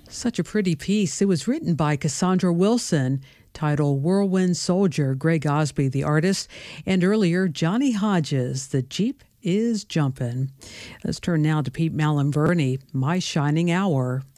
Such a pretty piece. It was written by Cassandra Wilson, titled Whirlwind Soldier, Greg Osby, the artist, and earlier, Johnny Hodges, The Jeep is Jumpin'. Let's turn now to Pete Malin-Verney, My Shining Hour.